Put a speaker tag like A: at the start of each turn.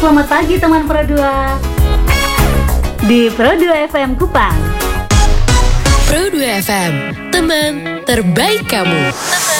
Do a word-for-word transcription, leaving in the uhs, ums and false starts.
A: Selamat pagi teman Pro dua. Di Pro dua F M Kupang.
B: Pro dua F M, teman terbaik kamu.